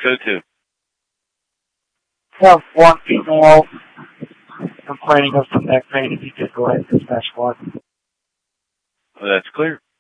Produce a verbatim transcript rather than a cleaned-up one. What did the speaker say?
oh two. We have one female complaining of some neck pain. If you could go ahead and dispatch one. Well, that's clear.